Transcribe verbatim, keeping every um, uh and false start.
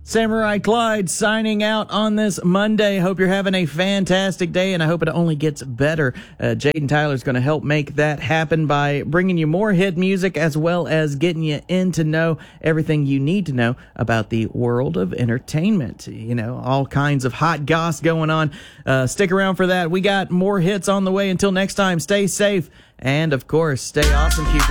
Samurai Clyde signing out on this Monday. Hope you're having a fantastic day, and I hope it only gets better. Uh, Jaden Tyler's going to help make that happen by bringing you more hit music as well as getting you in to know everything you need to know about the world of entertainment. You know, all kinds of hot goss going on. Uh, stick around for that. We got more hits on the way. Until next time, stay safe and, of course, stay awesome, Q.